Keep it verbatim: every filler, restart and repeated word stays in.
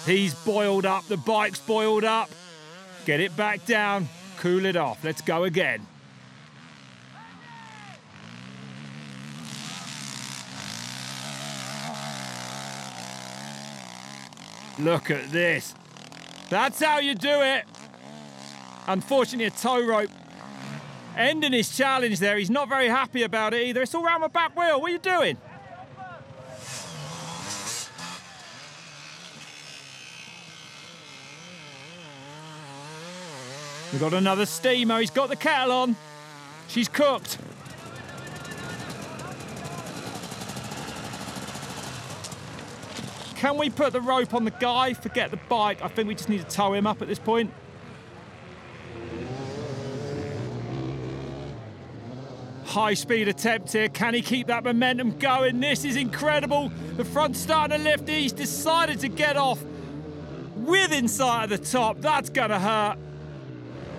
He's boiled up, the bike's boiled up. Get it back down, cool it off. Let's go again. Look at this. That's how you do it. Unfortunately, a tow rope ending his challenge there. He's not very happy about it either. It's all around my back wheel. What are you doing? We've got another steamer. He's got the kettle on. She's cooked. Can we put the rope on the guy? Forget the bike. I think we just need to tow him up at this point. High speed attempt here. Can he keep that momentum going? This is incredible. The front's starting to lift. He's decided to get off with inside of the top. That's gonna hurt.